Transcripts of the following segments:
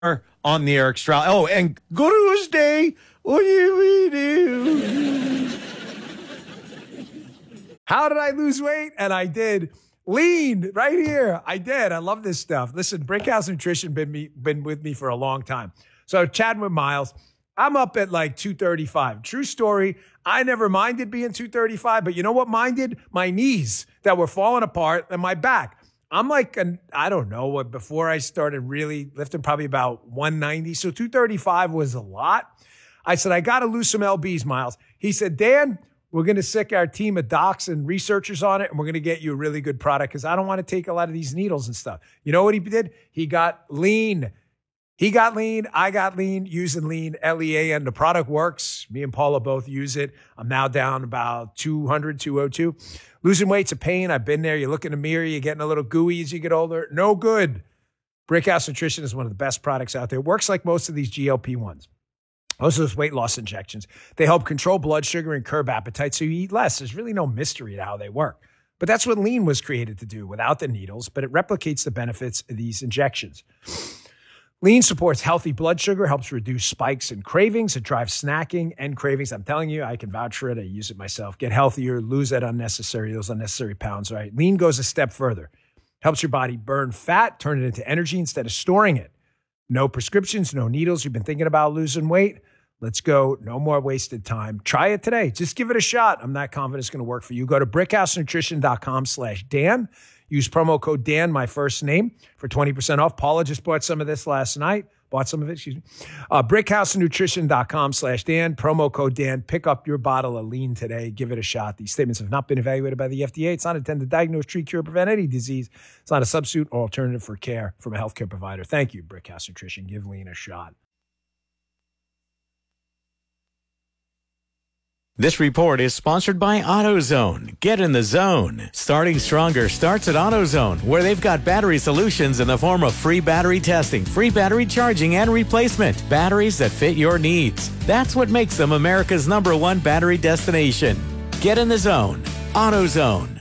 on the Eric Stroud. Oh, and Guru's Day. What do we do? How did I lose weight? And I did. Lean right here. I did. I love this stuff. Listen, Brickhouse Nutrition been with me for a long time. So chatting with Miles, I'm up at like 235. True story. I never minded being 235, but you know what minded? My knees that were falling apart and my back. I'm like, I don't know what, before I started really lifting, probably about 190. So 235 was a lot. I said, I got to lose some LBs, Miles. He said, Dan, we're going to sick our team of docs and researchers on it, and we're going to get you a really good product because I don't want to take a lot of these needles and stuff. You know what he did? He got lean. He got lean. I got lean using lean, LEAN. The product works. Me and Paula both use it. I'm now down about 200, 202. Losing weight's a pain. I've been there. You look in the mirror, you're getting a little gooey as you get older. No good. Brickhouse Nutrition is one of the best products out there. It works like most of these GLP-1s. Most of those weight loss injections. They help control blood sugar and curb appetite so you eat less. There's really no mystery to how they work. But that's what lean was created to do without the needles, but it replicates the benefits of these injections. Lean supports healthy blood sugar, helps reduce spikes and cravings. It drives snacking and cravings. I'm telling you, I can vouch for it. I use it myself. Get healthier, lose those unnecessary pounds, right? Lean goes a step further. Helps your body burn fat, turn it into energy instead of storing it. No prescriptions, no needles. You've been thinking about losing weight? Let's go. No more wasted time. Try it today. Just give it a shot. I'm not confident it's going to work for you. Go to brickhousenutrition.com/Dan. Use promo code Dan, my first name, for 20% off. Paula just bought some of this last night. Brickhousenutrition.com/Dan. Promo code Dan. Pick up your bottle of lean today. Give it a shot. These statements have not been evaluated by the FDA. It's not intended to diagnose, treat, cure, or prevent any disease. It's not a substitute or alternative for care from a healthcare provider. Thank you, Brickhouse Nutrition. Give lean a shot. This report is sponsored by AutoZone. Get in the zone. Starting Stronger starts at AutoZone, where they've got battery solutions in the form of free battery testing, free battery charging, and replacement. Batteries that fit your needs. That's what makes them America's #1 battery destination. Get in the zone. AutoZone.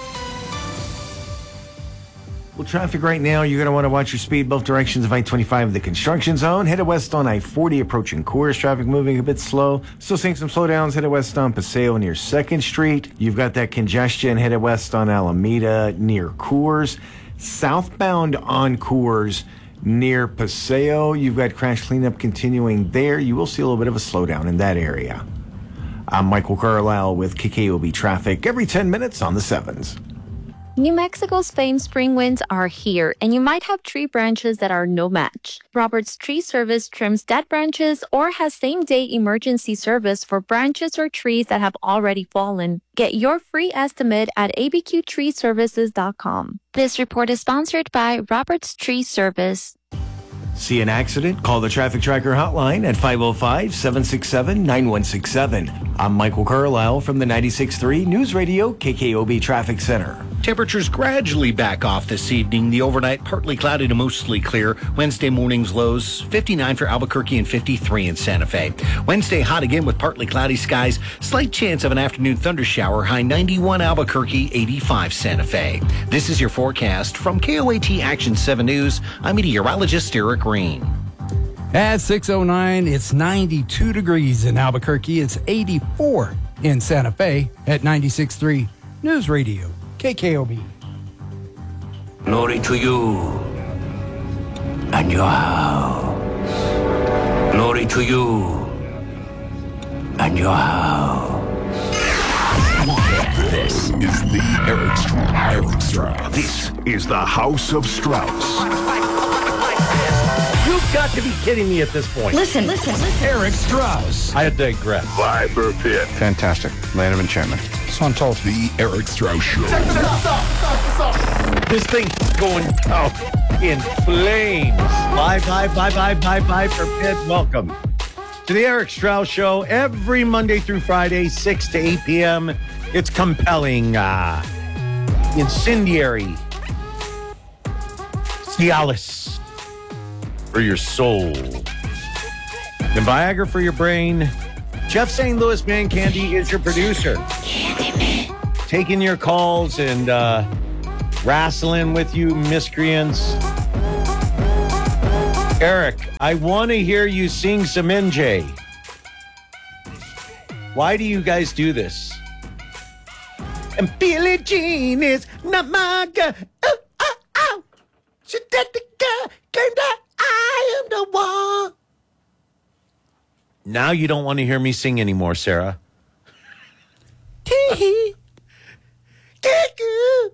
Well, traffic right now, you're going to want to watch your speed both directions of I-25, the construction zone. Headed west on I-40, approaching Coors. Traffic moving a bit slow. Still seeing some slowdowns headed west on Paseo near 2nd Street. You've got that congestion headed west on Alameda near Coors. Southbound on Coors near Paseo. You've got crash cleanup continuing there. You will see a little bit of a slowdown in that area. I'm Michael Carlisle with KKOB Traffic every 10 minutes on the 7s. New Mexico's famed spring winds are here, and you might have tree branches that are no match. Roberts Tree Service trims dead branches or has same-day emergency service for branches or trees that have already fallen. Get your free estimate at abqtreeservices.com. This report is sponsored by Roberts Tree Service. See an accident? Call the Traffic Tracker hotline at 505-767-9167. I'm Michael Carlisle from the 96.3 News Radio KKOB Traffic Center. Temperatures gradually back off this evening. The overnight partly cloudy to mostly clear. Wednesday morning's lows 59 for Albuquerque and 53 in Santa Fe. Wednesday hot again with partly cloudy skies. Slight chance of an afternoon thundershower. High 91 Albuquerque, 85 Santa Fe. This is your forecast from KOAT Action 7 News. I'm meteorologist Eric Green. At 6:09, it's 92 degrees in Albuquerque. It's 84 in Santa Fe at 96.3 News Radio KKOB. Glory to you and your house. Glory to you and your house. This is the Eric Strauss. This is the House of Strauss. You've got to be kidding me at this point. Listen. Eric Strauss. I digress. Viper Pit. Fantastic. Land of enchantment. Son told. The Eric Strauss Show. Check this out. This thing's going out in flames. Bye, Viper Pit. Welcome to the Eric Strauss Show every Monday through Friday, 6 to 8 p.m. It's compelling, incendiary, Cialis for your soul, and Viagra for your brain. Jeff St. Louis Man Candy is your producer. Taking your calls and wrestling with you miscreants. Eric, I want to hear you sing some NJ. Why do you guys do this? And Billie Jean is not my girl. Oh, oh, oh. She did the girl. Came that I am the one. Now you don't want to hear me sing anymore, Sarah. Tee-hee. Kick-oo.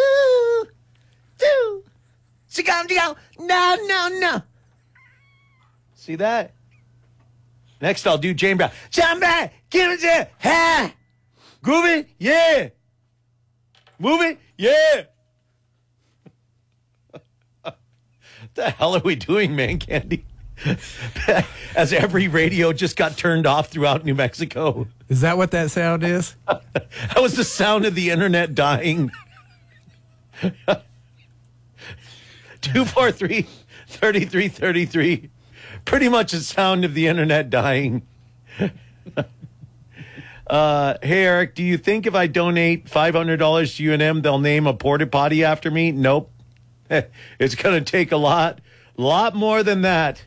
Doo. No. See that? Next, I'll do James Brown. Jump back. Give it to ha. Groove it. Yeah. Move it. Yeah. What the hell are we doing, man, Candy? As every radio just got turned off throughout New Mexico. Is that what that sound is? That was the sound of the internet dying. 243-3333. Pretty much the sound of the internet dying. Hey, Eric, do you think if I donate $500 to UNM, they'll name a porta potty after me? Nope. It's going to take a lot more than that.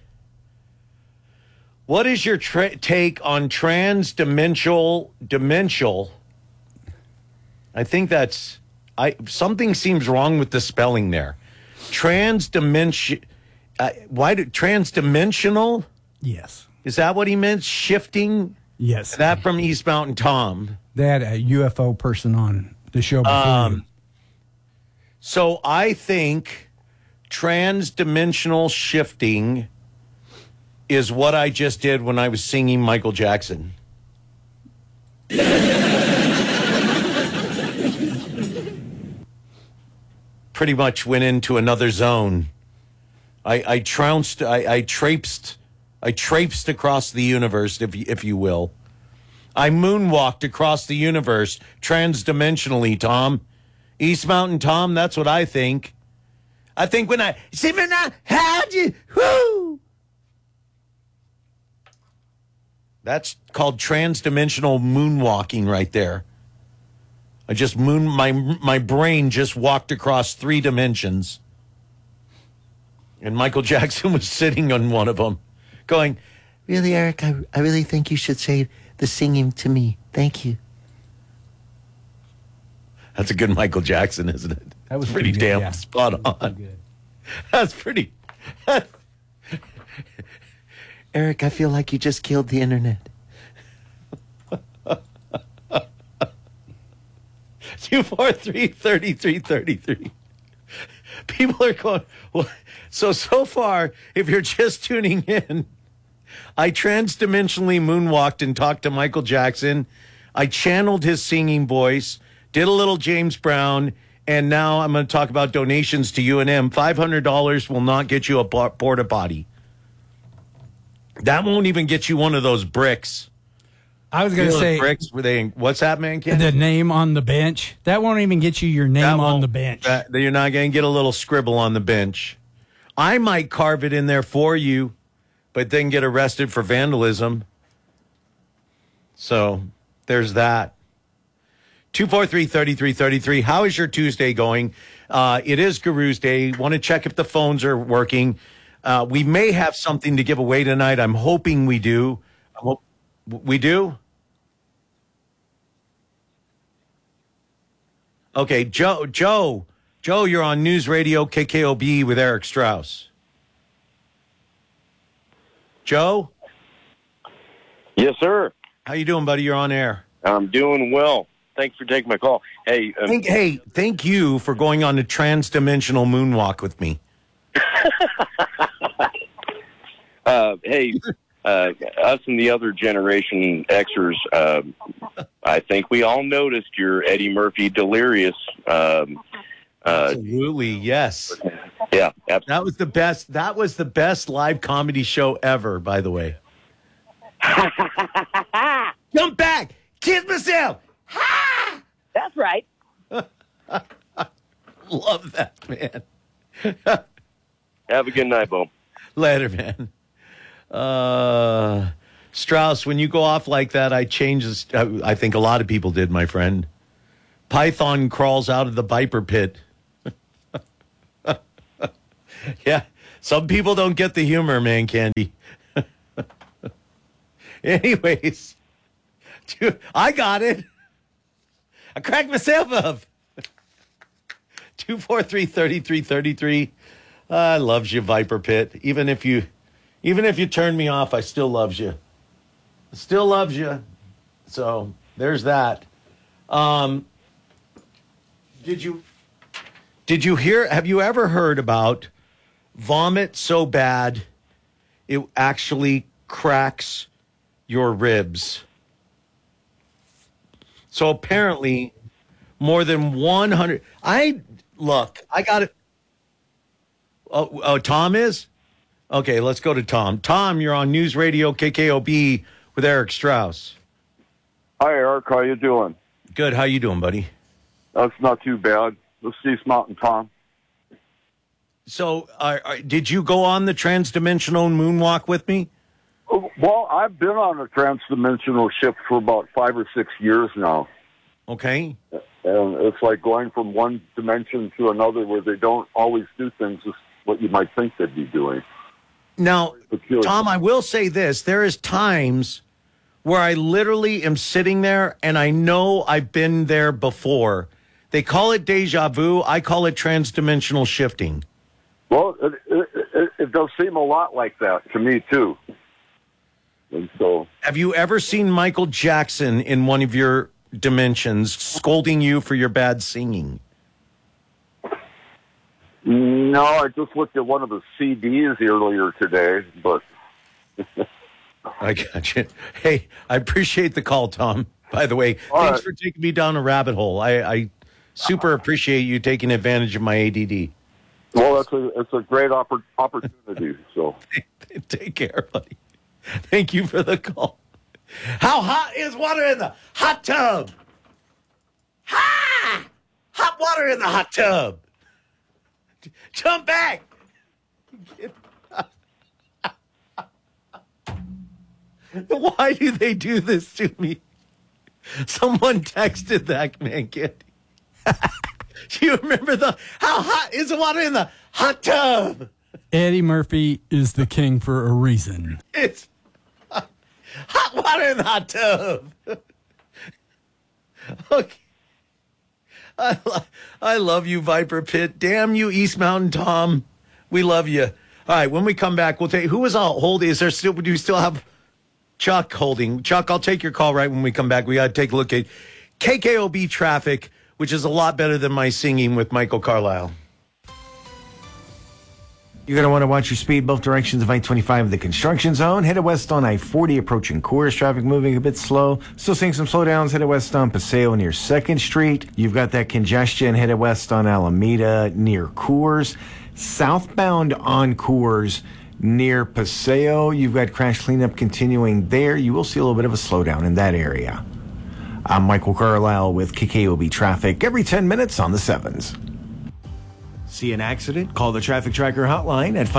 What is your take on transdimensional? I think that's something seems wrong with the spelling there. Transdimensional? Yes. Is that what he meant? Shifting? Yes. That from East Mountain Tom. They had a UFO person on the show before you. So I think transdimensional shifting is what I just did when I was singing Michael Jackson. Pretty much went into another zone. I trounced, I traipsed across the universe, if you will. I moonwalked across the universe transdimensionally, Tom. East Mountain Tom, that's what I think. I think when I see me now, how'd you, whoo! That's called transdimensional moonwalking right there. I just my brain just walked across 3 dimensions. And Michael Jackson was sitting on one of them, going, "Really, Eric, I really think you should say the singing to me. Thank you." That's a good Michael Jackson, isn't it? That was pretty good, damn yeah. spot on. Good. That's pretty. Eric, I feel like you just killed the internet. 243-3333. People are going, well, so far, if you're just tuning in, I transdimensionally moonwalked and talked to Michael Jackson. I channeled his singing voice, did a little James Brown, and now I'm going to talk about donations to UNM. $500 will not get you a porta potty. That won't even get you one of those bricks. I was going to say, bricks, were they? What's that, man? Ken? The name on the bench. That won't even get you your name on the bench. You're not going to get a little scribble on the bench. I might carve it in there for you, but then get arrested for vandalism. So there's that. 243-3333. How is your Tuesday going? It is Guru's Day. Want to check if the phones are working. We may have something to give away tonight. I'm hoping we do. We do? Okay, Joe, you're on News Radio KKOB with Eric Strauss. Joe? Yes, sir. How you doing, buddy? You're on air. I'm doing well. Thanks for taking my call. Hey, thank you for going on a transdimensional moonwalk with me. Us and the other Generation Xers, I think we all noticed your Eddie Murphy Delirious. Absolutely, yes. Yeah, absolutely. That was the best. That was the best live comedy show ever, by the way. Jump back, kiss myself. That's right. Love that, man. Have a good night, Bo. Later, man. Strauss, when you go off like that, I change this. I think a lot of people did, my friend. Python crawls out of the viper pit. Yeah, Some people don't get the humor, man, Candy. Anyways, dude, I got it. I cracked myself up. 243-3333. I loves you, Viper Pit. Even if you turn me off, I still loves you. Still loves you. So there's that. Did you hear? Have you ever heard about vomit so bad it actually cracks your ribs? So apparently, more than 100. I got it. Oh, Tom is? Okay, let's go to Tom. Tom, you're on News Radio KKOB with Eric Strauss. Hi, Eric. How you doing? Good. How you doing, buddy? That's not too bad. This is East Mountain Tom. So, did you go on the transdimensional moonwalk with me? Well, I've been on a transdimensional ship for about 5 or 6 years now. Okay. And it's like going from one dimension to another where they don't always do things as what you might think they'd be doing. Now, Tom, I will say this. There is times where I literally am sitting there and I know I've been there before. They call it deja vu. I call it transdimensional shifting. Well, it does seem a lot like that to me, too. And so, have you ever seen Michael Jackson in one of your dimensions scolding you for your bad singing? No, I just looked at one of the CDs earlier today, but... I got you. Hey, I appreciate the call, Tom. By the way, thanks for taking me down a rabbit hole. I super appreciate you taking advantage of my ADD. Well, it's a great opportunity. So take care, buddy. Thank you for the call. How hot is water in the hot tub? Ha! Hot water in the hot tub. Jump back. Why do they do this to me? Someone texted that, man, Candy. Do you remember how hot is the water in the hot tub? Eddie Murphy is the king for a reason. It's hot water in the hot tub. Okay. I love you, Viper Pit. Damn you, East Mountain Tom. We love you. All right, when we come back, we'll take. Who was all holding? Is there still? Do we still have Chuck holding? Chuck, I'll take your call right when we come back. We got to take a look at KKOB traffic, which is a lot better than my singing with Michael Carlisle. You're going to want to watch your speed both directions of I-25, the construction zone. Headed west on I-40, approaching Coors. Traffic moving a bit slow. Still seeing some slowdowns. Headed west on Paseo near 2nd Street. You've got that congestion headed west on Alameda near Coors. Southbound on Coors near Paseo. You've got crash cleanup continuing there. You will see a little bit of a slowdown in that area. I'm Michael Carlisle with KKOB Traffic every 10 minutes on the 7s. See an accident? Call the Traffic Tracker hotline at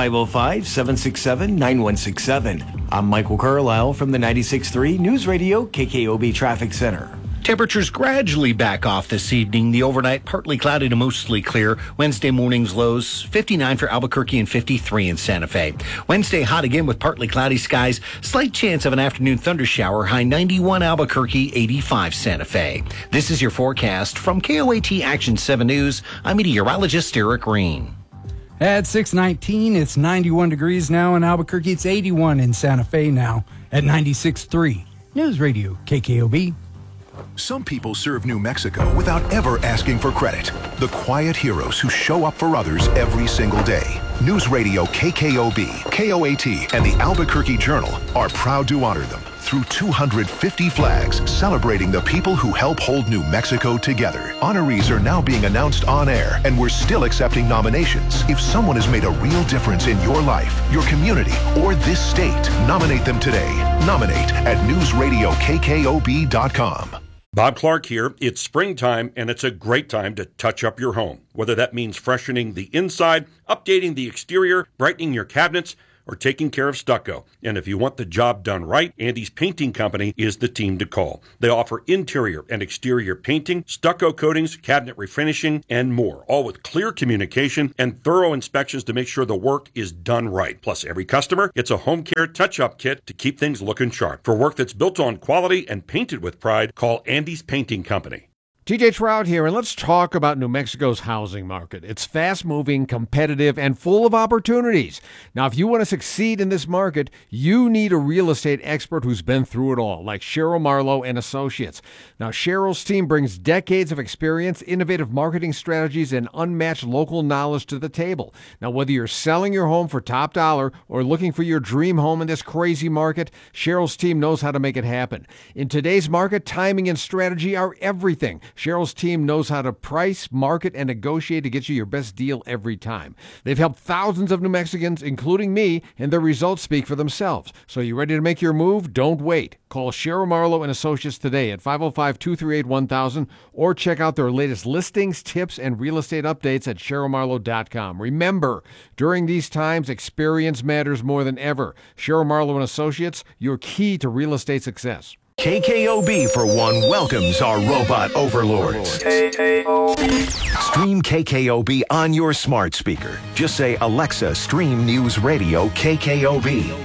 505-767-9167. I'm Michael Carlisle from the 96.3 News Radio KKOB Traffic Center. Temperatures gradually back off this evening. The overnight partly cloudy to mostly clear. Wednesday morning's lows 59 for Albuquerque and 53 in Santa Fe. Wednesday hot again with partly cloudy skies. Slight chance of an afternoon thundershower. High 91 Albuquerque, 85 Santa Fe. This is your forecast from KOAT Action 7 News. I'm meteorologist Eric Green. At 6:19, it's 91 degrees now in Albuquerque. It's 81 in Santa Fe now at 96.3 News Radio KKOB. Some people serve New Mexico without ever asking for credit. The quiet heroes who show up for others every single day. News Radio KKOB, KOAT, and the Albuquerque Journal are proud to honor them through 250 flags celebrating the people who help hold New Mexico together. Honorees are now being announced on air, and we're still accepting nominations. If someone has made a real difference in your life, your community, or this state, nominate them today. Nominate at newsradiokkob.com. Bob Clark here. It's springtime, and it's a great time to touch up your home. Whether that means freshening the inside, updating the exterior, brightening your cabinets, or taking care of stucco. And if you want the job done right, Andy's Painting Company is the team to call. They offer interior and exterior painting, stucco coatings, cabinet refinishing, and more, all with clear communication and thorough inspections to make sure the work is done right. Plus, every customer gets a home care touch-up kit to keep things looking sharp. For work that's built on quality and painted with pride, call Andy's Painting Company. TJ Trout here, and let's talk about New Mexico's housing market. It's fast-moving, competitive, and full of opportunities. Now, if you want to succeed in this market, you need a real estate expert who's been through it all, like Cheryl Marlowe and Associates. Now, Cheryl's team brings decades of experience, innovative marketing strategies, and unmatched local knowledge to the table. Now, whether you're selling your home for top dollar or looking for your dream home in this crazy market, Cheryl's team knows how to make it happen. In today's market, timing and strategy are everything. Cheryl's team knows how to price, market, and negotiate to get you your best deal every time. They've helped thousands of New Mexicans, including me, and their results speak for themselves. So you ready to make your move? Don't wait. Call Cheryl Marlowe and Associates today at 505-238-1000 or check out their latest listings, tips, and real estate updates at CherylMarlowe.com. Remember, during these times, experience matters more than ever. Cheryl Marlowe and Associates, your key to real estate success. KKOB, for one, welcomes our robot overlords. Stream KKOB on your smart speaker. Just say, Alexa, stream News Radio KKOB.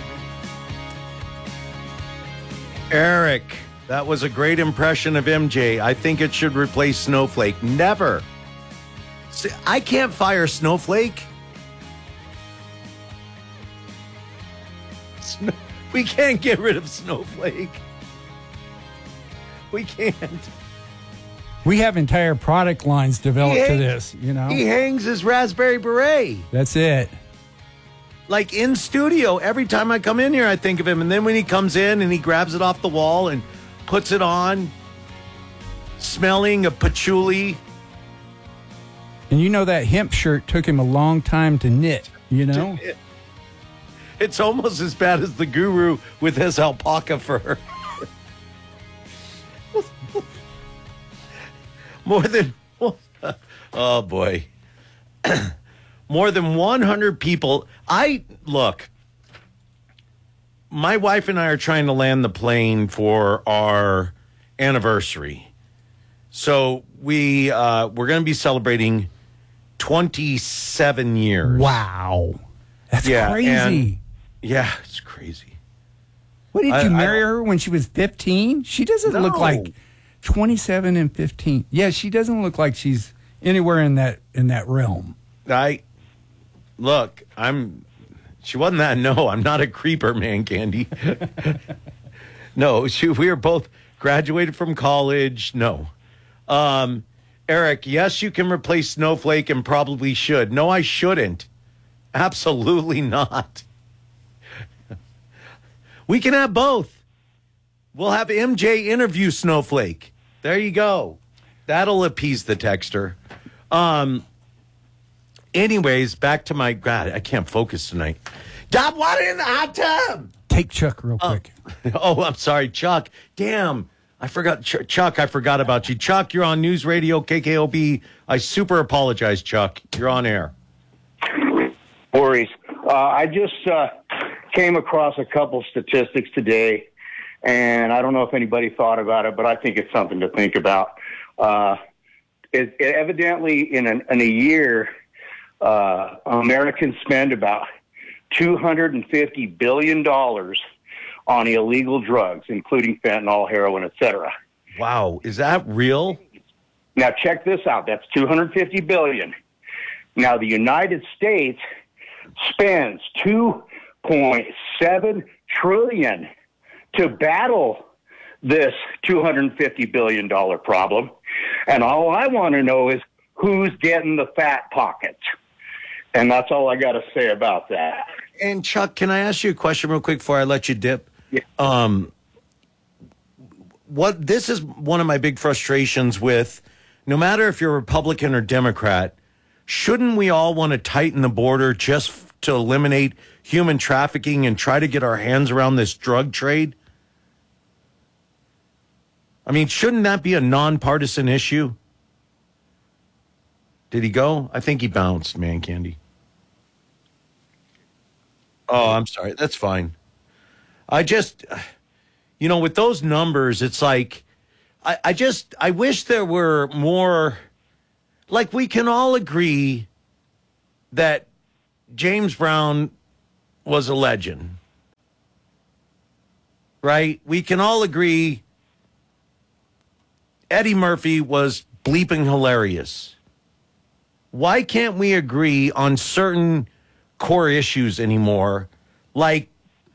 Eric, that was a great impression of MJ. I think it should replace Snowflake. Never. See, I can't fire Snowflake. We can't get rid of Snowflake. We can't. We have entire product lines developed to this, you know. He hangs his Raspberry Beret. That's it. Like in studio, every time I come in here, I think of him. And then when he comes in and he grabs it off the wall and puts it on, smelling of patchouli. And you know that hemp shirt took him a long time to knit, you know? It's almost as bad as the guru with his alpaca fur. Oh boy. More than 100 people. My wife and I are trying to land the plane for our anniversary. So we're going to be celebrating 27 years. Wow. That's crazy. It's crazy. What, did you marry her when she was 15? She doesn't look like 27 and 15. Yeah, she doesn't look like she's anywhere in that realm. She wasn't that. No, I'm not a creeper, man, Candy. No, we were both graduated from college. No. Eric, yes, you can replace Snowflake and probably should. No, I shouldn't. Absolutely not. We can have both. We'll have MJ interview Snowflake. There you go. That'll appease the texter. Anyways, back to my... God, I can't focus tonight. Stop water in the hot tub! Take Chuck real quick. I'm sorry, Chuck. Damn. I forgot. Chuck, I forgot about you. Chuck, you're on News Radio KKOB. I super apologize, Chuck. You're on air. Worries. I just came across a couple statistics today, and I don't know if anybody thought about it, but I think it's something to think about. Evidently, in a year, Americans spend about $250 billion on illegal drugs, including fentanyl, heroin, etc. Wow, is that real? Now check this out. That's $250 billion. Now the United States spends $2.7 trillion to battle this $250 billion problem. And all I want to know is who's getting the fat pockets. And that's all I got to say about that. And Chuck, can I ask you a question real quick before I let you dip? Yeah. This is one of my big frustrations with, no matter if you're Republican or Democrat, shouldn't we all want to tighten the border just to eliminate human trafficking and try to get our hands around this drug trade? I mean, shouldn't that be a nonpartisan issue? Did he go? I think he bounced, man, Candy. Oh, I'm sorry. That's fine. I just, with those numbers, it's like, I wish there were more, like we can all agree that James Brown was a legend, right? We can all agree Eddie Murphy was bleeping hilarious. Why can't we agree on certain core issues anymore, like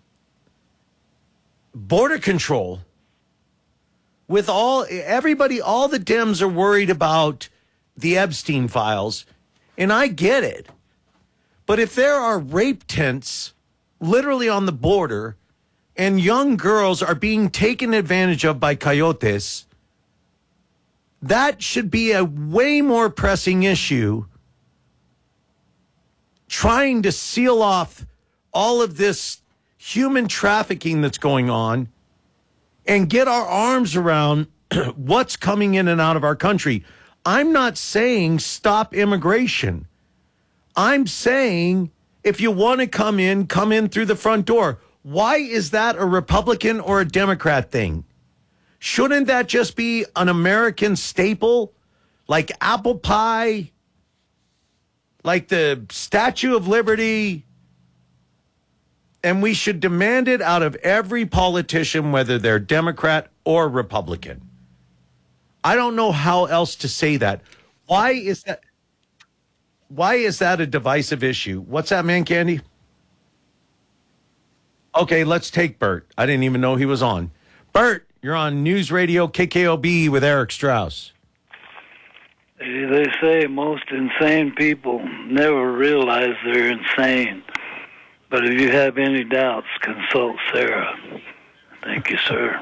border control? With everybody, all the Dems are worried about the Epstein files, and I get it. But if there are rape tents literally on the border and young girls are being taken advantage of by coyotes, that should be a way more pressing issue. Trying to seal off all of this human trafficking that's going on and get our arms around what's coming in and out of our country. I'm not saying stop immigration. I'm saying if you want to come in through the front door. Why is that a Republican or a Democrat thing? Shouldn't that just be an American staple, like apple pie, like the Statue of Liberty? And we should demand it out of every politician, whether they're Democrat or Republican. I don't know how else to say that. Why is that a divisive issue? What's that, man, Candy? Okay, let's take Bert. I didn't even know he was on. Bert, you're on News Radio KKOB with Eric Strauss. They say most insane people never realize they're insane. But if you have any doubts, consult Sarah. Thank you, sir.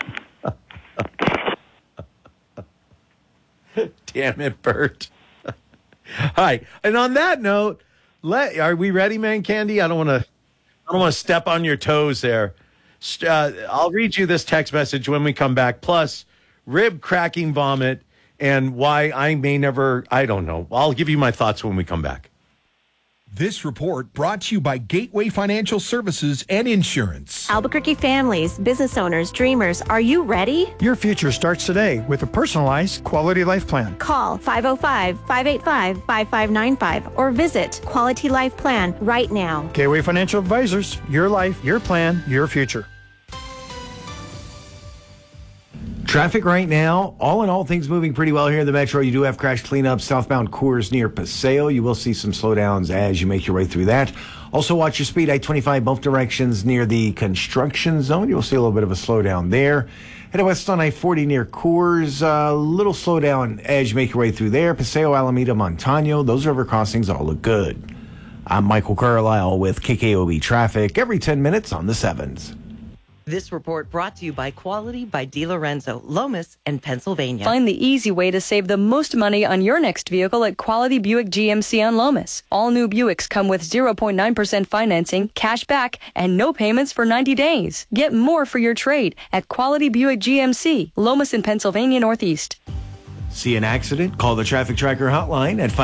Damn it, Bert. All right. And on that note, are we ready, man, Candy? I don't want to step on your toes there. I'll read you this text message when we come back. Plus, rib cracking vomit and why I don't know. I'll give you my thoughts when we come back. This report brought to you by Gateway Financial Services and Insurance. Albuquerque families, business owners, dreamers, are you ready? Your future starts today with a personalized quality life plan. Call 505-585-5595 or visit Quality Life Plan right now. Gateway Financial Advisors, your life, your plan, your future. Traffic right now, all in all, things moving pretty well here in the metro. You do have crash cleanup southbound Coors near Paseo. You will see some slowdowns as you make your way through that. Also, watch your speed, I-25 both directions near the construction zone. You'll see a little bit of a slowdown there. Head west on I-40 near Coors. A little slowdown as you make your way through there. Paseo, Alameda, Montano. Those river crossings all look good. I'm Michael Carlisle with KKOB Traffic every 10 minutes on the 7s. This report brought to you by Quality by DiLorenzo, Lomas, and Pennsylvania. Find the easy way to save the most money on your next vehicle at Quality Buick GMC on Lomas. All new Buicks come with 0.9% financing, cash back, and no payments for 90 days. Get more for your trade at Quality Buick GMC, Lomas in Pennsylvania Northeast. See an accident? Call the Traffic Tracker hotline at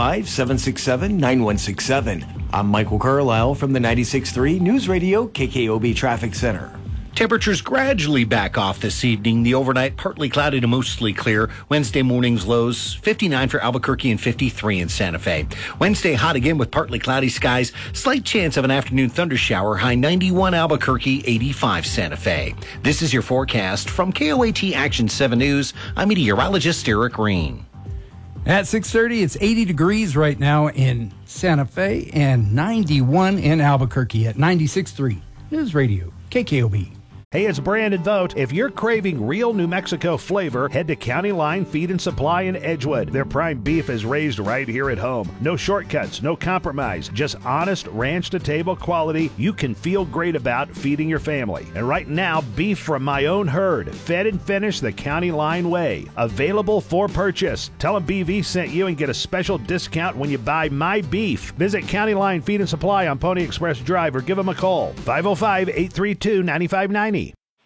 505-767-9167. I'm Michael Carlisle from the 96.3 News Radio KKOB Traffic Center. Temperatures gradually back off this evening. The overnight partly cloudy to mostly clear. Wednesday morning's lows 59 for Albuquerque and 53 in Santa Fe. Wednesday hot again with partly cloudy skies. Slight chance of an afternoon thundershower. High 91 Albuquerque, 85 Santa Fe. This is your forecast from KOAT Action 7 News. I'm meteorologist Eric Green. At 6:30, it's 80 degrees right now in Santa Fe and 91 in Albuquerque at 96.3 News Radio KKOB. Hey, it's Brandon Vogt. If you're craving real New Mexico flavor, head to County Line Feed and Supply in Edgewood. Their prime beef is raised right here at home. No shortcuts, no compromise, just honest ranch-to-table quality you can feel great about feeding your family. And right now, beef from my own herd, fed and finished the County Line way. Available for purchase. Tell them BV sent you and get a special discount when you buy my beef. Visit County Line Feed and Supply on Pony Express Drive or give them a call. 505-832-9590.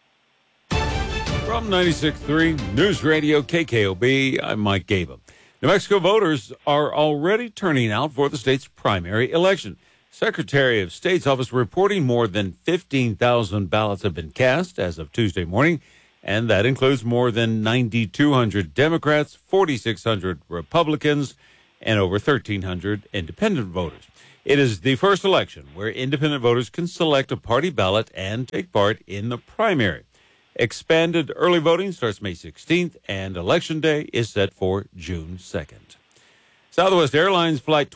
From 96.3 News Radio KKOB, I'm Mike Gaba. New Mexico voters are already turning out for the state's primary election. Secretary of State's office reporting more than 15,000 ballots have been cast as of Tuesday morning, and that includes more than 9,200 Democrats, 4,600 Republicans, and over 1,300 independent voters. It is the first election where independent voters can select a party ballot and take part in the primary. Expanded early voting starts May 16th, and Election Day is set for June 2nd. Southwest Airlines Flight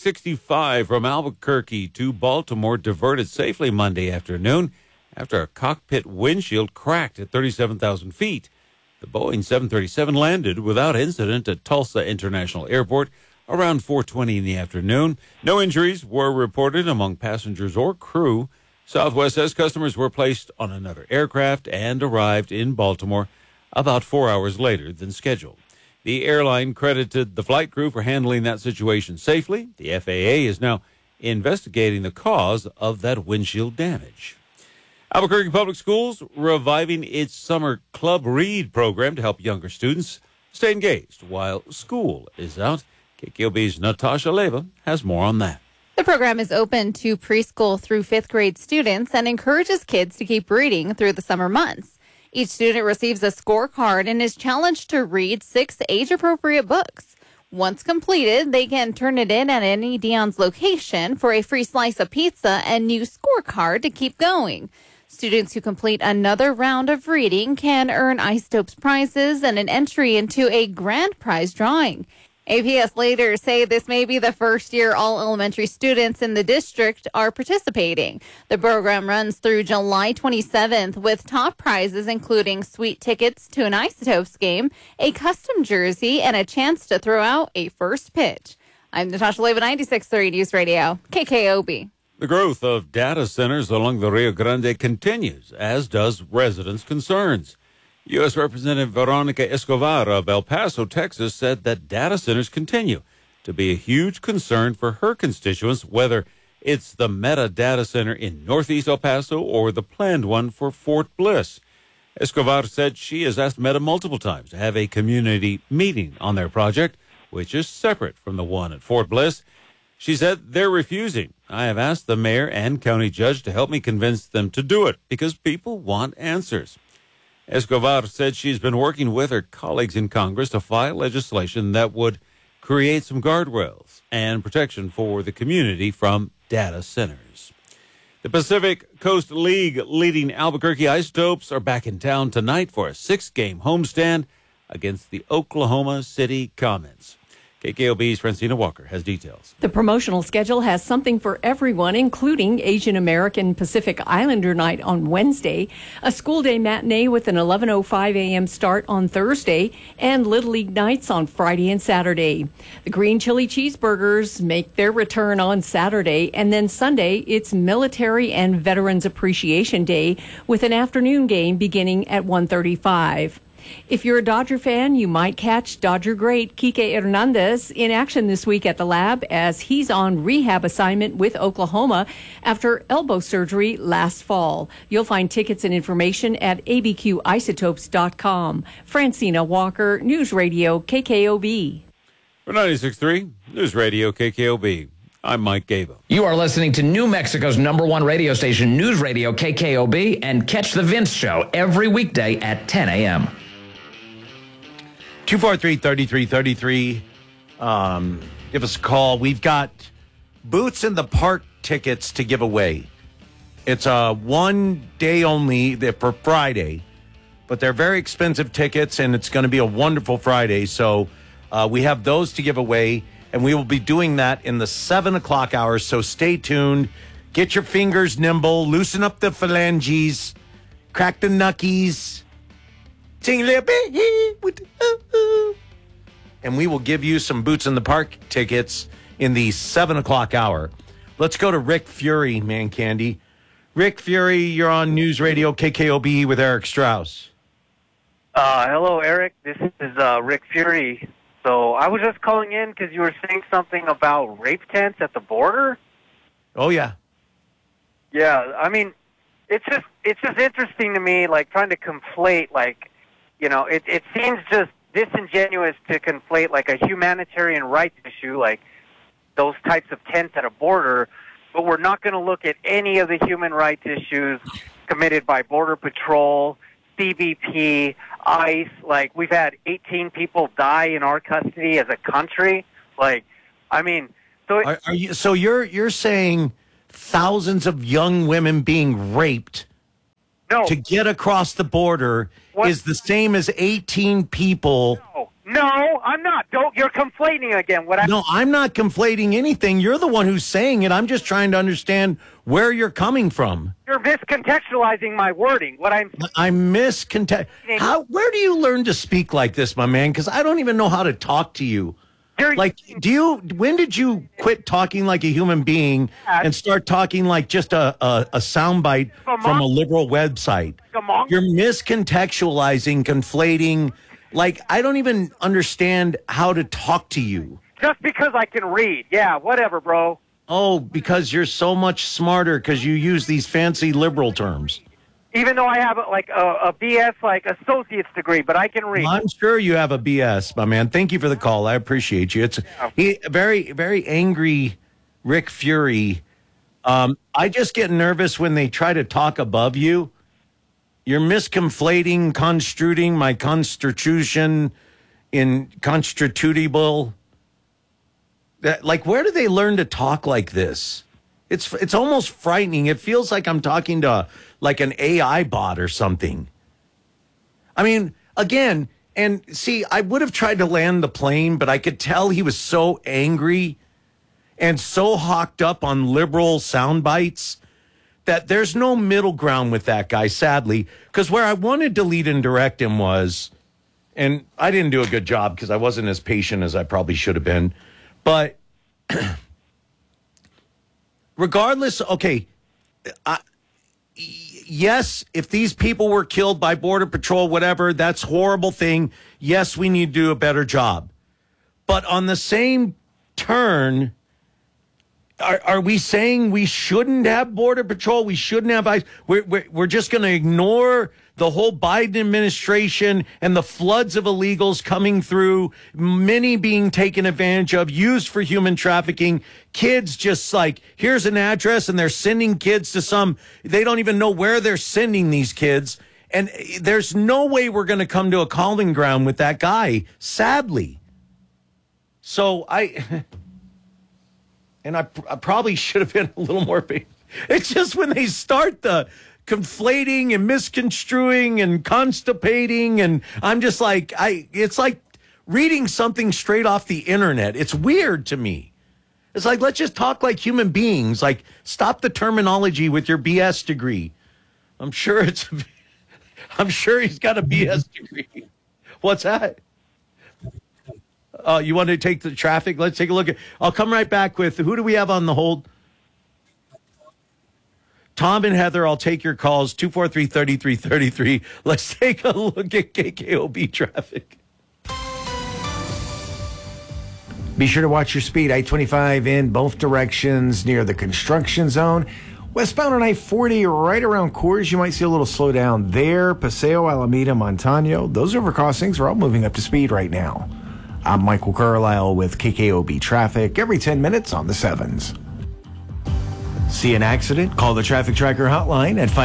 2665 from Albuquerque to Baltimore diverted safely Monday afternoon after a cockpit windshield cracked at 37,000 feet. The Boeing 737 landed without incident at Tulsa International Airport around 4:20 in the afternoon. No injuries were reported among passengers or crew. Southwest says customers were placed on another aircraft and arrived in Baltimore about 4 hours later than scheduled. The airline credited the flight crew for handling that situation safely. The FAA is now investigating the cause of that windshield damage. Albuquerque Public Schools reviving its summer Club Read program to help younger students stay engaged while school is out. KKOB's Natasha Leva has more on that. The program is open to preschool through fifth grade students and encourages kids to keep reading through the summer months. Each student receives a scorecard and is challenged to read 6 age-appropriate books. Once completed, they can turn it in at any Dion's location for a free slice of pizza and new scorecard to keep going. Students who complete another round of reading can earn Isotopes prizes and an entry into a grand prize drawing. APS leaders say this may be the first year all elementary students in the district are participating. The program runs through July 27th with top prizes including sweet tickets to an Isotopes game, a custom jersey, and a chance to throw out a first pitch. I'm Natasha Leva, 96.3 News Radio, KKOB. The growth of data centers along the Rio Grande continues, as does residents' concerns. U.S. Representative Veronica Escobar of El Paso, Texas, said that data centers continue to be a huge concern for her constituents, whether it's the Meta data center in Northeast El Paso or the planned one for Fort Bliss. Escobar said she has asked Meta multiple times to have a community meeting on their project, which is separate from the one at Fort Bliss. She said they're refusing. I have asked the mayor and county judge to help me convince them to do it because people want answers. Escobar said she's been working with her colleagues in Congress to file legislation that would create some guardrails and protection for the community from data centers. The Pacific Coast League leading Albuquerque Isotopes are back in town tonight for a 6-game homestand against the Oklahoma City Comets. KKOB's Francina Walker has details. The promotional schedule has something for everyone, including Asian American Pacific Islander Night on Wednesday, a school day matinee with an 11:05 a.m. start on Thursday, and Little League nights on Friday and Saturday. The green chili cheeseburgers make their return on Saturday, and then Sunday, it's Military and Veterans Appreciation Day with an afternoon game beginning at 1:35. If you're a Dodger fan, you might catch Dodger great Kike Hernandez in action this week at the Lab as he's on rehab assignment with Oklahoma after elbow surgery last fall. You'll find tickets and information at abqisotopes.com. Francina Walker, News Radio KKOB. For 96.3 News Radio KKOB, I'm Mike Gabo. You are listening to New Mexico's #1 radio station, News Radio KKOB, and catch The Vince Show every weekday at 10 a.m. 243-3333. Give us a call. We've got Boots in the Park tickets to give away. It's a 1 day only for Friday, but they're very expensive tickets, and it's going to be a wonderful Friday. So we have those to give away, and we will be doing that in the 7 o'clock hour. So stay tuned. Get your fingers nimble. Loosen up the phalanges. Crack the knuckies. Sing a little bit. And we will give you some Boots in the Park tickets in the 7 o'clock hour. Let's go to Rick Fury, man candy. Rick Fury, you're on News Radio KKOB with Eric Strauss. Hello, Eric. This is Rick Fury. So I was just calling in because you were saying something about rape tents at the border. Oh, yeah. Yeah, I mean, it's just interesting to me, like, trying to conflate, like, you know, it seems just disingenuous to conflate, like, a humanitarian rights issue, like those types of tents at a border, but we're not going to look at any of the human rights issues committed by Border Patrol, CBP, ICE. Like, we've had 18 people die in our custody as a country. Like, I mean, so you're saying thousands of young women being raped to get across the border is the same as 18 people? No, I'm not. You're conflating again. No, I'm not conflating anything. You're the one who's saying it. I'm just trying to understand where you're coming from. You're miscontextualizing my wording. I'm Where do you learn to speak like this, my man? Because I don't even know how to talk to you. When did you quit talking like a human being and start talking like just a soundbite from a liberal website? You're miscontextualizing, conflating. Like, I don't even understand how to talk to you. Just because I can read. Yeah, whatever, bro. Oh, because you're so much smarter because you use these fancy liberal terms. Even though I have a BS, associate's degree, but I can read. I'm sure you have a BS, my man. Thank you for the call. I appreciate you. It's very, very angry Rick Fury. I just get nervous when they try to talk above you. You're misconflating, construing my constitution in constitutable. Where do they learn to talk like this? It's almost frightening. It feels like I'm talking to an AI bot or something. I mean, again, and see, I would have tried to land the plane, but I could tell he was so angry and so hawked up on liberal sound bites that there's no middle ground with that guy, sadly, because where I wanted to lead and direct him was, and I didn't do a good job because I wasn't as patient as I probably should have been, but regardless, okay, yes, if these people were killed by Border Patrol, whatever, that's a horrible thing. Yes, we need to do a better job. But on the same turn, are we saying we shouldn't have Border Patrol? We shouldn't have ICE? We're just going to ignore the whole Biden administration and the floods of illegals coming through, many being taken advantage of, used for human trafficking, kids just here's an address and they're sending kids to they don't even know where they're sending these kids. And there's no way we're going to come to a common ground with that guy, sadly. So I probably should have been a little more patient. It's just when they start the conflating and misconstruing and constipating, and I'm just it's like reading something straight off the internet. It's weird to me. It's like, let's just talk like human beings. Like, stop the terminology with your BS degree. I'm sure he's got a BS degree. What's that? You want to take the traffic? Let's take a look at. I'll come right back with who do we have on the hold? Tom and Heather, I'll take your calls, 243-3333. Let's take a look at KKOB traffic. Be sure to watch your speed. I-25 in both directions near the construction zone. Westbound on I-40 right around Coors, you might see a little slowdown there. Paseo, Alameda, Montano. Those overcrossings are all moving up to speed right now. I'm Michael Carlisle with KKOB Traffic every 10 minutes on the 7s. See an accident? Call the Traffic Tracker hotline at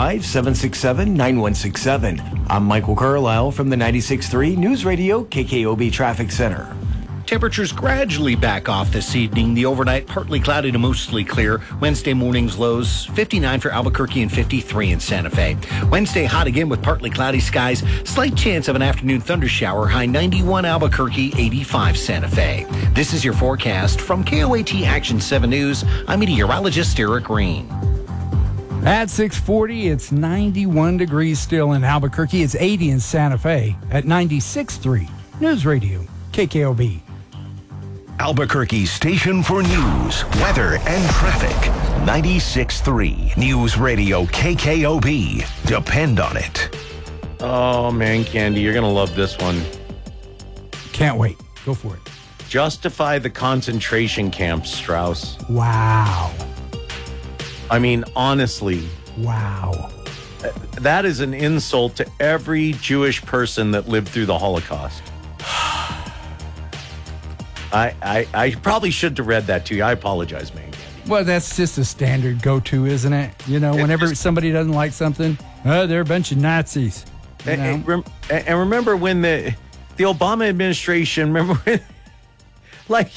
505-767-9167. I'm Michael Carlisle from the 96.3 News Radio KKOB Traffic Center. Temperatures gradually back off this evening. The overnight partly cloudy to mostly clear. Wednesday morning's lows 59 for Albuquerque and 53 in Santa Fe. Wednesday hot again with partly cloudy skies. Slight chance of an afternoon thundershower. High 91 Albuquerque, 85 Santa Fe. This is your forecast from KOAT Action 7 News. I'm meteorologist Eric Green. At 6:40, it's 91 degrees still in Albuquerque. It's 80 in Santa Fe at 96.3 News Radio KKOB. Albuquerque's station for news, weather, and traffic. 96.3 News Radio KKOB. Depend on it. Oh, man, Candy, you're going to love this one. Can't wait. Go for it. Justify the concentration camps, Strauss. Wow. I mean, honestly. Wow. That is an insult to every Jewish person that lived through the Holocaust. I probably shouldn't have read that to you. I apologize, man. Well, that's just a standard go-to, isn't it? You know, whenever somebody doesn't like something, they're a bunch of Nazis. You know? And remember when the Obama administration, remember when, like,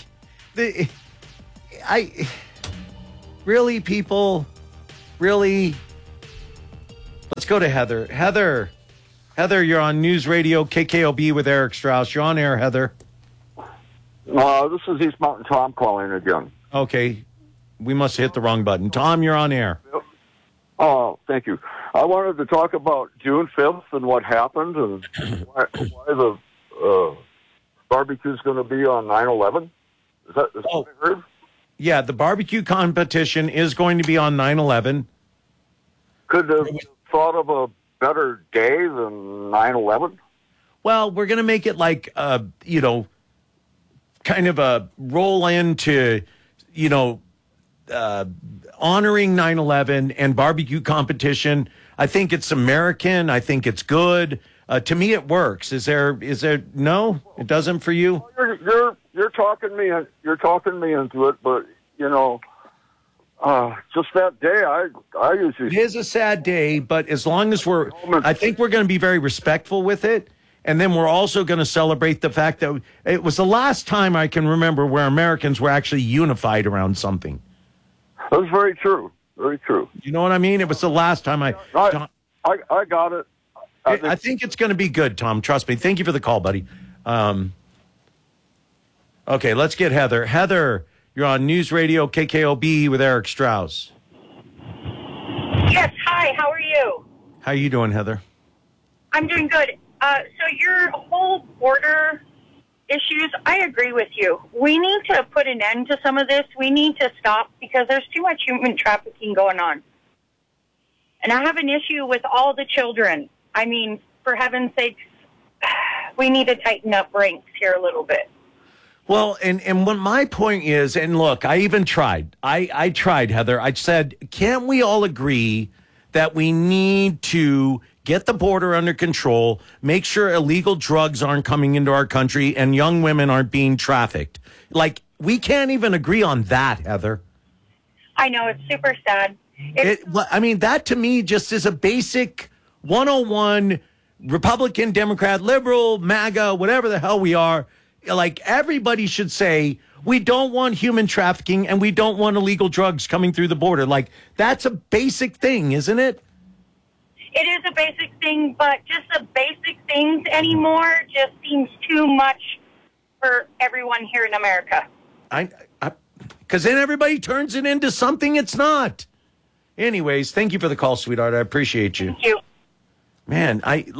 really, people, really, let's go to Heather. Heather, you're on News Radio KKOB with Eric Strauss. You're on air, Heather. This is East Mountain Tom calling again. Okay. We must have hit the wrong button. Tom, you're on air. Oh, thank you. I wanted to talk about June 5th and what happened and why the barbecue's going to be on 9/11. Is that what I heard? Yeah, the barbecue competition is going to be on 9/11. Could have thought of a better day than 9/11? Well, we're going to make it like, kind of a roll into, honoring 9/11 and barbecue competition. I think it's American. I think it's good. To me, it works. Is there? No, it doesn't for you. You're talking me into it, but just that day, I usually. It is a sad day, but as long as I think we're going to be very respectful with it. And then we're also going to celebrate the fact that it was the last time I can remember where Americans were actually unified around something. That's very true. Very true. You know what I mean? It was the last time I got it. I think it's going to be good, Tom. Trust me. Thank you for the call, buddy. Okay, let's get Heather. Heather, you're on News Radio KKOB with Eric Strauss. Yes, hi. How are you? How you doing, Heather? I'm doing good. So your whole border issues, I agree with you. We need to put an end to some of this. We need to stop because there's too much human trafficking going on. And I have an issue with all the children. I mean, for heaven's sakes, we need to tighten up ranks here a little bit. Well, and what my point is, and look, I even tried. I tried, Heather. I said, can't we all agree that we need to get the border under control, make sure illegal drugs aren't coming into our country and young women aren't being trafficked? Like, we can't even agree on that, Heather. I know, it's super sad. That to me just is a basic 101 Republican, Democrat, liberal, MAGA, whatever the hell we are. Like, everybody should say, we don't want human trafficking and we don't want illegal drugs coming through the border. Like, that's a basic thing, isn't it? It is a basic thing, but just the basic things anymore just seems too much for everyone here in America. Because then everybody turns it into something it's not. Anyways, thank you for the call, sweetheart. I appreciate you. Thank you. Man,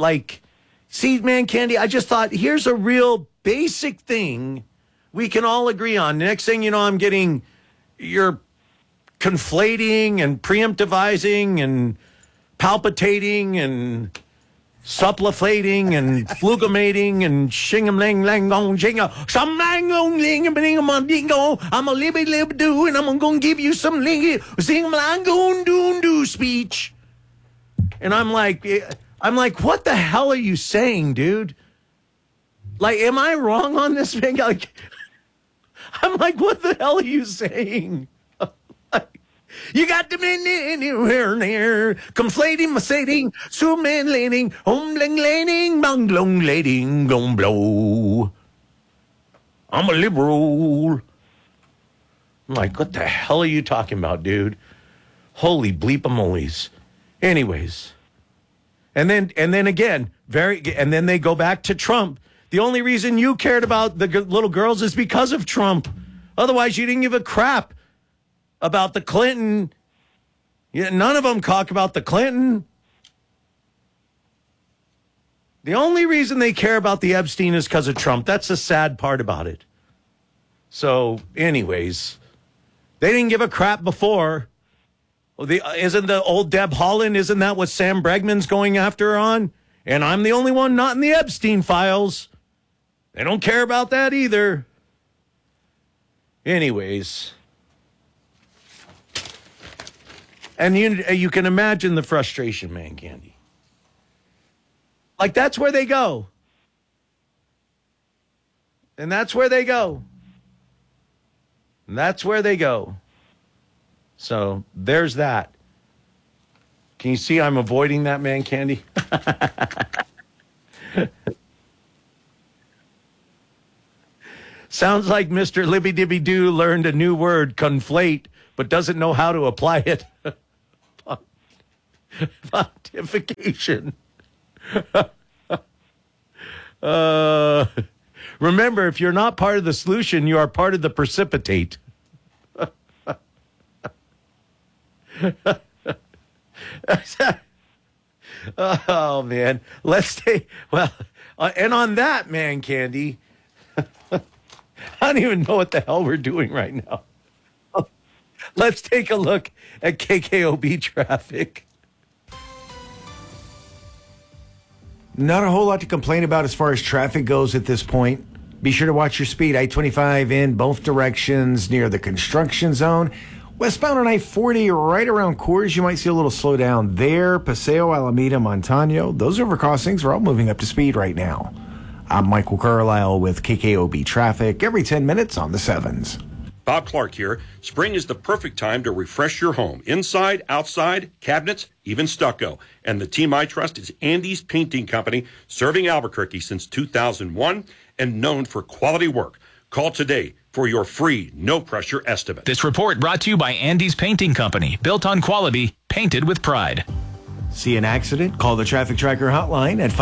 Candy, I just thought, here's a real basic thing we can all agree on. Next thing you know, I'm getting, you're conflating and preemptivizing and palpitating and supplicating and flugimating and shingam lang lang gong jingo some lang gong ling and dingo. I'm a libby lib do and I'm gonna give you some lingy sing lang gong doon do speech. And I'm like, what the hell are you saying, dude? Like, am I wrong on this thing? Like, I'm like, what the hell are you saying? You got the men anywhere near, conflating, masating, suman laning, homling laning, banglong lating, gong blow. I'm a liberal. I'm like, what the hell are you talking about, dude? Holy bleep-a-molies. Anyways. And then again, and then they go back to Trump. The only reason you cared about the little girls is because of Trump. Otherwise, you didn't give a crap about the Clinton. None of them talk about the Clinton. The only reason they care about the Epstein is because of Trump. That's the sad part about it. So, anyways, they didn't give a crap before. Isn't the old Deb Haaland, isn't that what Sam Bregman's going after her on? And I'm the only one not in the Epstein files. They don't care about that either. Anyways. And you can imagine the frustration, man, Candy. Like, that's where they go. And that's where they go. And that's where they go. So there's that. Can you see I'm avoiding that, man, Candy? Sounds like Mr. Libby Dibby Doo learned a new word, conflate, but doesn't know how to apply it. Pontification. Remember, if you're not part of the solution, you are part of the precipitate. Oh, man. Let's take, well, and on that, man, Candy, I don't even know what the hell we're doing right now. Let's take a look at KKOB traffic. Not a whole lot to complain about as far as traffic goes at this point. Be sure to watch your speed. I-25 in both directions near the construction zone. Westbound on I-40 right around Coors, you might see a little slowdown there. Paseo, Alameda, Montano. Those overcrossings are all moving up to speed right now. I'm Michael Carlisle with KKOB Traffic every 10 minutes on the 7s. Bob Clark here. Spring is the perfect time to refresh your home. Inside, outside, cabinets, even stucco. And the team I trust is Andy's Painting Company, serving Albuquerque since 2001 and known for quality work. Call today for your free, no-pressure estimate. This report brought to you by Andy's Painting Company. Built on quality, painted with pride. See an accident? Call the Traffic Tracker hotline at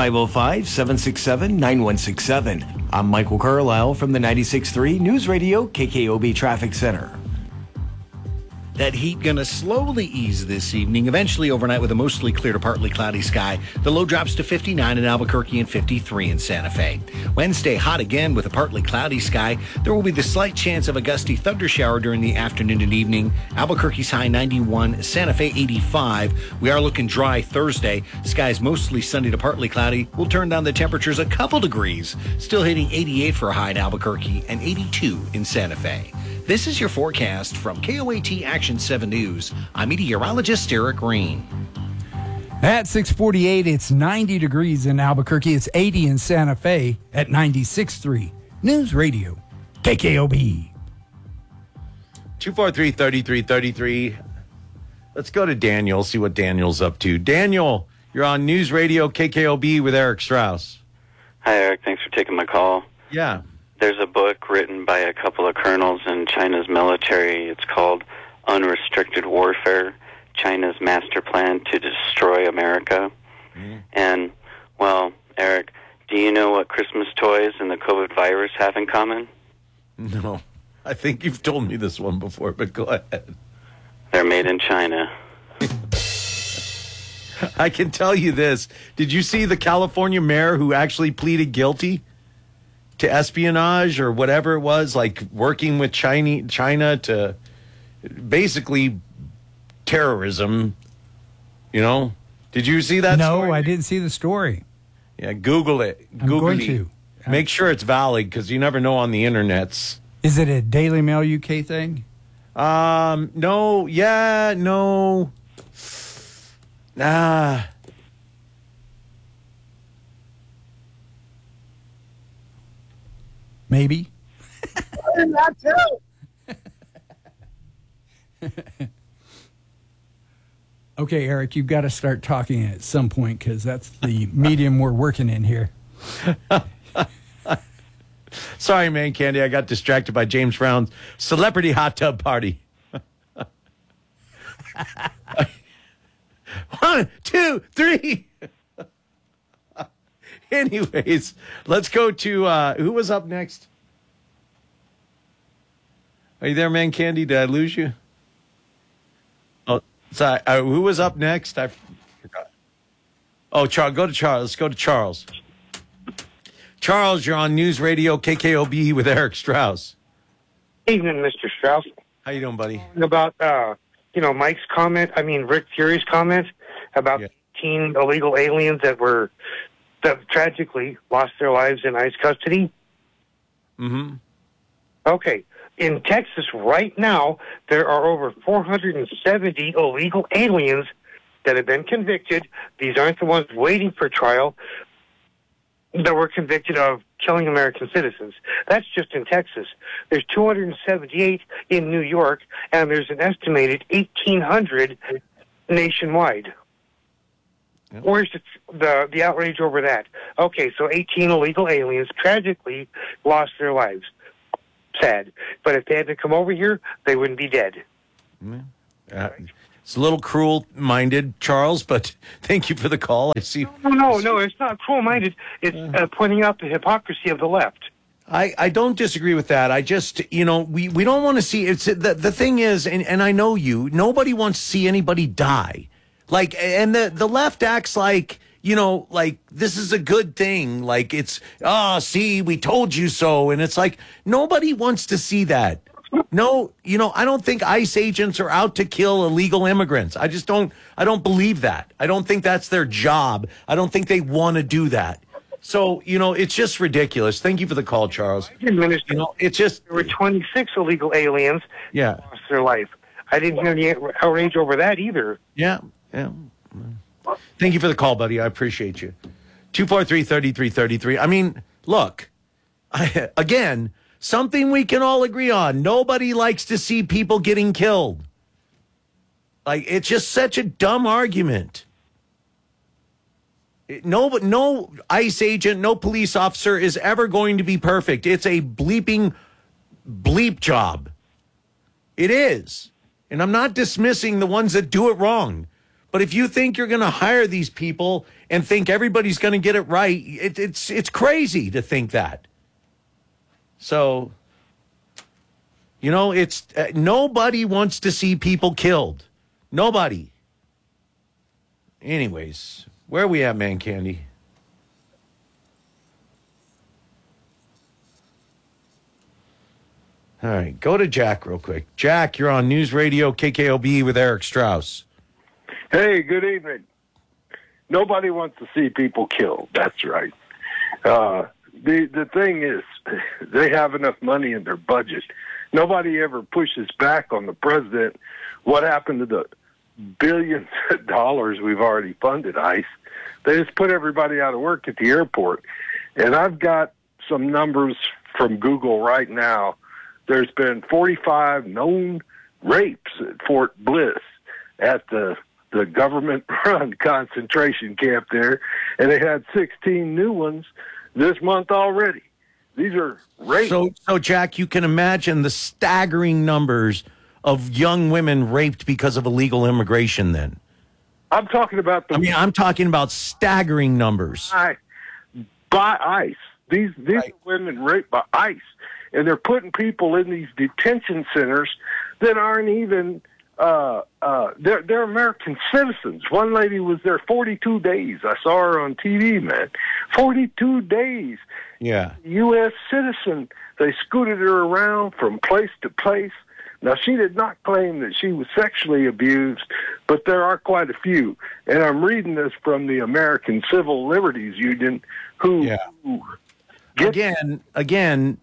505-767-9167. I'm Michael Carlisle from the 96.3 News Radio KKOB Traffic Center. That heat going to slowly ease this evening, eventually overnight with a mostly clear to partly cloudy sky. The low drops to 59 in Albuquerque and 53 in Santa Fe. Wednesday, hot again with a partly cloudy sky. There will be the slight chance of a gusty thunder shower during the afternoon and evening. Albuquerque's high 91, Santa Fe 85. We are looking dry Thursday. Skies mostly sunny to partly cloudy. We'll turn down the temperatures a couple degrees. Still hitting 88 for a high in Albuquerque and 82 in Santa Fe. This is your forecast from KOAT Action 7 News. I'm meteorologist Eric Green. At 6:48, it's 90 degrees in Albuquerque. It's 80 in Santa Fe at 96.3 News Radio KKOB. 243-3333. Let's go to Daniel, see what Daniel's up to. Daniel, you're on News Radio KKOB with Eric Strauss. Hi, Eric. Thanks for taking my call. Yeah. There's a book written by a couple of colonels in China's military. It's called Unrestricted Warfare, China's Master Plan to Destroy America. And, well, Eric, do you know what Christmas toys and the COVID virus have in common? No. I think you've told me this one before, but go ahead. They're made in China. I can tell you this. Did you see the California mayor who actually pleaded guilty to espionage or whatever it was, like working with China to basically terrorism, you know? Did you see that story? No, I didn't see the story. Yeah, Google it. I'm going to. Make sure it's valid because you never know on the internets. Is it a Daily Mail UK thing? No. Yeah, no. Nah. Maybe. Not too. Okay, Eric, you've got to start talking at some point because that's the medium we're working in here. Sorry, man, Candy. I got distracted by James Brown's celebrity hot tub party. 1, 2, 3. Anyways, let's go to who was up next? Are you there, man, Candy? Did I lose you? Oh, sorry. Who was up next? I forgot. Oh, Charles. Go to Charles. Let's go to Charles. Charles, you're on News Radio KKOB with Eric Strauss. Evening, Mr. Strauss. How you doing, buddy? About Mike's comment. I mean, Rick Fury's comment about 18 illegal aliens that tragically lost their lives in ICE custody. Mm-hmm. Okay. In Texas right now, there are over 470 illegal aliens that have been convicted. These aren't the ones waiting for trial. that were convicted of killing American citizens. That's just in Texas. There's 278 in New York, and there's an estimated 1,800 nationwide. Yep. Where's the outrage over that? Okay, so 18 illegal aliens tragically lost their lives. Sad. But if they had to come over here, they wouldn't be dead. It's a little cruel-minded, Charles, but thank you for the call. I see. No, it's not cruel-minded. It's pointing out the hypocrisy of the left. I don't disagree with that. I just, we don't want to see, it's the thing is, and I know nobody wants to see anybody die. Like, and the left acts like, like this is a good thing. Like it's, see, we told you so. And it's like, nobody wants to see that. No, I don't think ICE agents are out to kill illegal immigrants. I don't believe that. I don't think that's their job. I don't think they want to do that. So, it's just ridiculous. Thank you for the call, Charles. It's just, there were 26 illegal aliens who lost their life. I didn't hear any outrage over that either. Yeah. Thank you for the call, buddy. I appreciate you. 243-3333. I mean, look, again, something we can all agree on. Nobody likes to see people getting killed. Like, it's just such a dumb argument. No ICE agent, no police officer is ever going to be perfect. It's a bleep job. It is. And I'm not dismissing the ones that do it wrong. But if you think you're going to hire these people and think everybody's going to get it right, it's crazy to think that. So, it's nobody wants to see people killed. Nobody. Anyways, where are we at, Man Candy? All right, go to Jack real quick. Jack, you're on News Radio KKOB with Eric Strauss. Hey, good evening. Nobody wants to see people killed. That's right. The thing is, they have enough money in their budget. Nobody ever pushes back on the president. What happened to the billions of dollars we've already funded ICE? They just put everybody out of work at the airport. And I've got some numbers from Google right now. There's been 45 known rapes at Fort Bliss at the government-run concentration camp there, and they had 16 new ones this month already. These are rapes. So, Jack, you can imagine the staggering numbers of young women raped because of illegal immigration then. I'm talking about I'm talking about staggering numbers. By ICE. These are women raped by ICE, and they're putting people in these detention centers that aren't even... they're American citizens. One lady was there 42 days. I saw her on TV, man. 42 days. Yeah. U.S. citizen. They scooted her around from place to place. Now, she did not claim that she was sexually abused, but there are quite a few. And I'm reading this from the American Civil Liberties Union, who... Yeah. Again,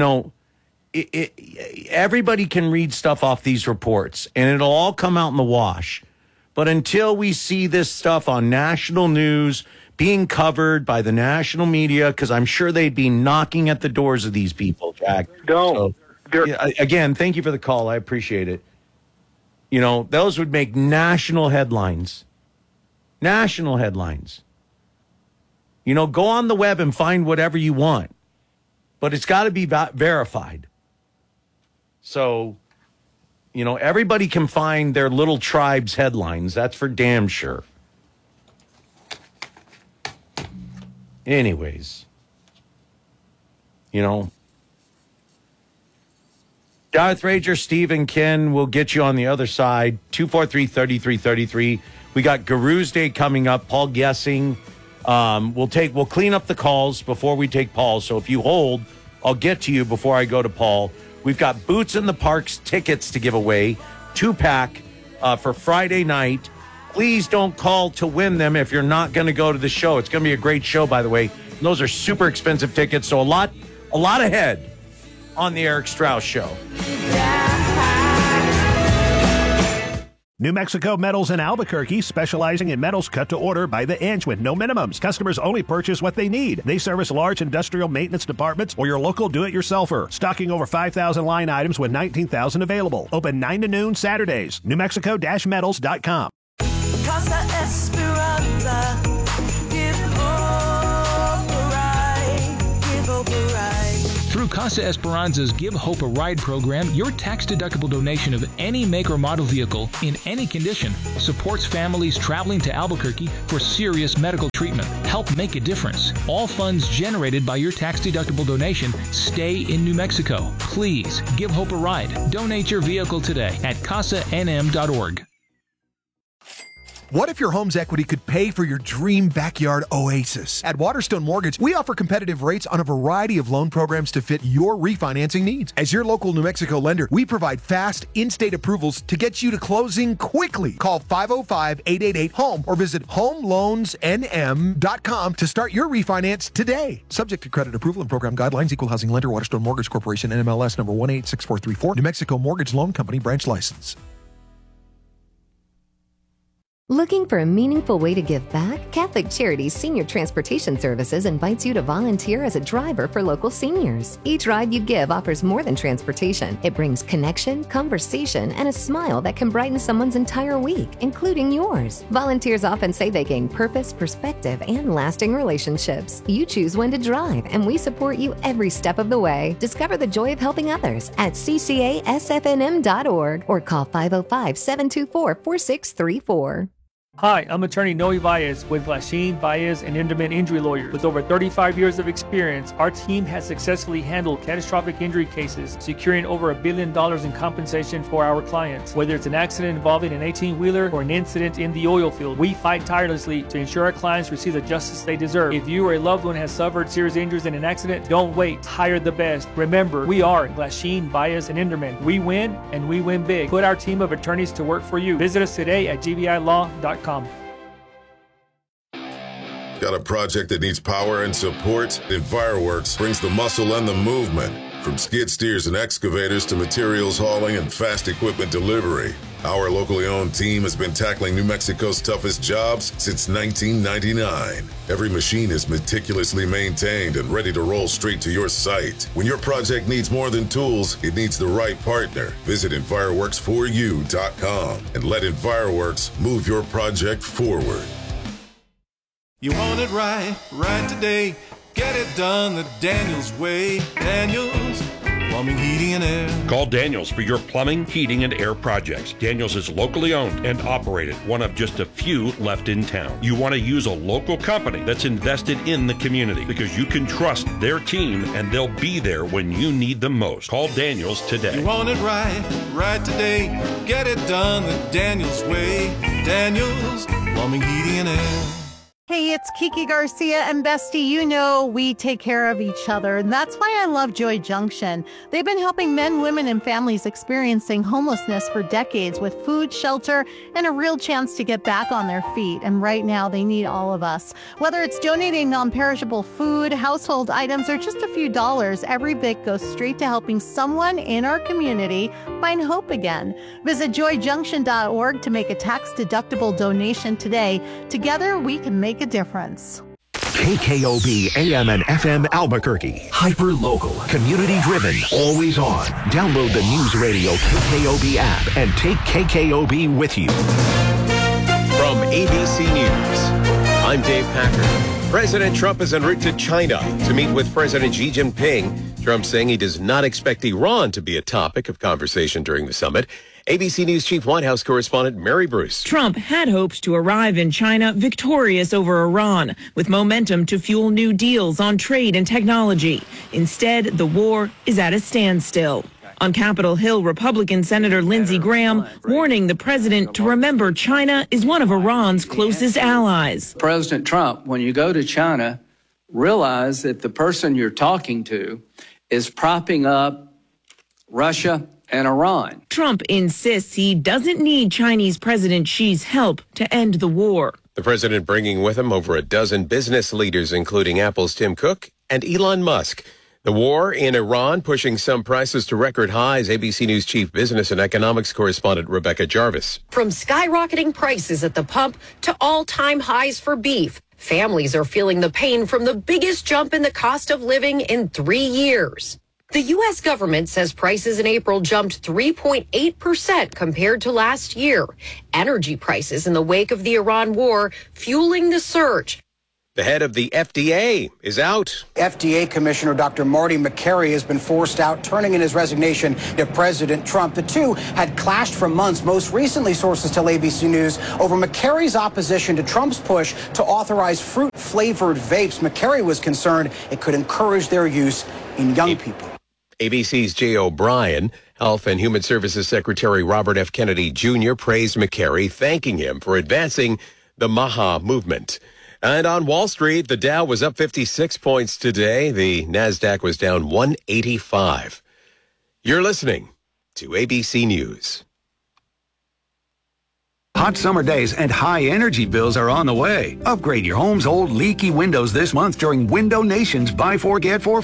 everybody can read stuff off these reports, and it'll all come out in the wash. But until we see this stuff on national news being covered by the national media, because I'm sure they'd be knocking at the doors of these people, Jack. Don't. So, again, thank you for the call. I appreciate it. Those would make national headlines. National headlines. Go on the web and find whatever you want, but it's got to be verified. So, everybody can find their little tribe's headlines. That's for damn sure. Anyways, Darth Rager, Steve, and Ken will get you on the other side. 243-3333. We got Guru's Day coming up. Paul Guessing. We'll clean up the calls before we take Paul. So if you hold, I'll get to you before I go to Paul. We've got Boots in the Parks tickets to give away, 2-pack for Friday night. Please don't call to win them if you're not going to go to the show. It's going to be a great show, by the way. And those are super expensive tickets, so a lot ahead on the Eric Strauss Show. New Mexico Metals in Albuquerque, specializing in metals cut to order by the inch with no minimums. Customers only purchase what they need. They service large industrial maintenance departments or your local do-it-yourselfer. Stocking over 5,000 line items with 19,000 available. Open 9 to noon Saturdays. NewMexico-metals.com. Casa Esperanza. Give hope a ride. Give hope a ride. Through Casa Esperanza's Give Hope a Ride program, your tax-deductible donation of any make or model vehicle in any condition supports families traveling to Albuquerque for serious medical treatment. Help make a difference. All funds generated by your tax-deductible donation stay in New Mexico. Please give Hope a ride. Donate your vehicle today at casanm.org. What if your home's equity could pay for your dream backyard oasis? At Waterstone Mortgage, we offer competitive rates on a variety of loan programs to fit your refinancing needs. As your local New Mexico lender, we provide fast, in-state approvals to get you to closing quickly. Call 505-888-HOME or visit homeloansnm.com to start your refinance today. Subject to credit approval and program guidelines. Equal housing lender, Waterstone Mortgage Corporation, NMLS number 186434. New Mexico Mortgage Loan Company branch license. Looking for a meaningful way to give back? Catholic Charities Senior Transportation Services invites you to volunteer as a driver for local seniors. Each ride you give offers more than transportation. It brings connection, conversation, and a smile that can brighten someone's entire week, including yours. Volunteers often say they gain purpose, perspective, and lasting relationships. You choose when to drive, and we support you every step of the way. Discover the joy of helping others at ccasfnm.org or call 505-724-4634. Hi, I'm attorney Noe Baez with Glasheen, Baez, and Inderman Injury Lawyers. With over 35 years of experience, our team has successfully handled catastrophic injury cases, securing over $1 billion in compensation for our clients. Whether it's an accident involving an 18-wheeler or an incident in the oil field, we fight tirelessly to ensure our clients receive the justice they deserve. If you or a loved one has suffered serious injuries in an accident, don't wait. Hire the best. Remember, we are Glasheen, Baez, and Inderman. We win, and we win big. Put our team of attorneys to work for you. Visit us today at gvilaw.com. Got a project that needs power and support? Enviroworks brings the muscle and the movement. From skid steers and excavators to materials hauling and fast equipment delivery. Our locally owned team has been tackling New Mexico's toughest jobs since 1999. Every machine is meticulously maintained and ready to roll straight to your site. When your project needs more than tools, it needs the right partner. Visit EnviroWorks4U.com and let Enviroworks move your project forward. You want it right today. Get it done the Daniels way. Daniels Plumbing, Heating, and Air. Call Daniels for your plumbing, heating, and air projects. Daniels is locally owned and operated, one of just a few left in town. You want to use a local company that's invested in the community because you can trust their team and they'll be there when you need them most. Call Daniels today. You want it right today. Get it done the Daniels way. Daniels Plumbing, Heating, and Air. Hey, it's Kiki Garcia, and Bestie, you know we take care of each other, and that's why I love Joy Junction. They've been helping men, women, and families experiencing homelessness for decades with food, shelter, and a real chance to get back on their feet, and right now they need all of us. Whether it's donating non-perishable food, household items, or just a few dollars, every bit goes straight to helping someone in our community find hope again. Visit joyjunction.org to make a tax-deductible donation today. Together, we can make a difference. KKOB AM and FM Albuquerque. Hyper local, community driven, always on. Download the News Radio KKOB app and take KKOB with you. From ABC News, I'm Dave Packer. President Trump is en route to China to meet with President Xi Jinping. Trump saying he does not expect Iran to be a topic of conversation during the summit. ABC News Chief White House correspondent Mary Bruce. Trump had hopes to arrive in China victorious over Iran, with momentum to fuel new deals on trade and technology. Instead, the war is at a standstill. On Capitol Hill, Republican Senator Lindsey Graham warning the president to remember China is one of Iran's closest allies. President Trump, when you go to China, realize that the person you're talking to is propping up Russia and Iran. Trump insists he doesn't need Chinese President Xi's help to end the war. The president bringing with him over a dozen business leaders, including Apple's Tim Cook and Elon Musk. The war in Iran pushing some prices to record highs. ABC News chief business and economics correspondent Rebecca Jarvis. From skyrocketing prices at the pump to all-time highs for beef, families are feeling the pain from the biggest jump in the cost of living in 3 years. The U.S. government says prices in April jumped 3.8% compared to last year. Energy prices in the wake of the Iran war fueling the surge. The head of the FDA is out. FDA Commissioner Dr. Marty Makary has been forced out, turning in his resignation to President Trump. The two had clashed for months. Most recently, sources tell ABC News, over Makary's opposition to Trump's push to authorize fruit-flavored vapes. Makary was concerned it could encourage their use in young people. ABC's Jay O'Brien. Health and Human Services Secretary Robert F. Kennedy Jr. praised Makary, thanking him for advancing the MAHA movement. And on Wall Street, the Dow was up 56 points today. The NASDAQ was down 185. You're listening to ABC News. Hot summer days and high energy bills are on the way. Upgrade your home's old leaky windows this month during Window Nation's Buy 4 Get 4